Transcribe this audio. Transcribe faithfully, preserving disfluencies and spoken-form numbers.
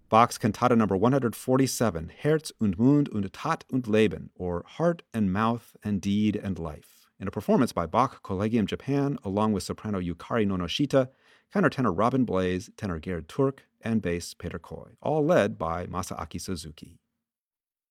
Bach's Cantata number one hundred forty-seven, Herz und Mund und Tat und Leben, or Heart and Mouth and Deed and Life, in a performance by Bach Collegium Japan, along with soprano Yukari Nonoshita, countertenor Robin Blaze, tenor Gerd Turk, and bass Peter Koy, all led by Masaaki Suzuki.